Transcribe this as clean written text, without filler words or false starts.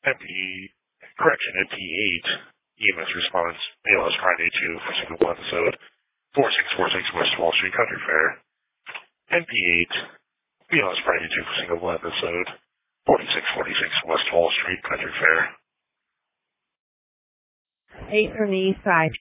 NP8, EMS response, ALS Friday 2 for single episode, 4646 West Wall Street Country Fair. NP8, ALS Friday 2 for single episode, 4646 West Wall Street Country Fair. A for me, 5